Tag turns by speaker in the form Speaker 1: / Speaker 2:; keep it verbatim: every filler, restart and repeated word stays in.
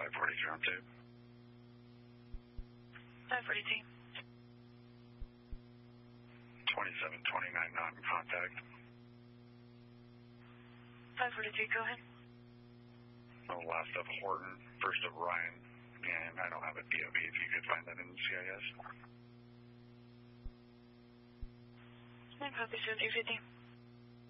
Speaker 1: five forty-three on two.
Speaker 2: five forty-three.
Speaker 1: twenty-seven twenty-nine not in contact.
Speaker 2: five forty-three, go ahead.
Speaker 1: The last of Horton, first of Ryan, and I don't have a D O B if you could find that in the C I S.
Speaker 2: nine copy, seven three fifty.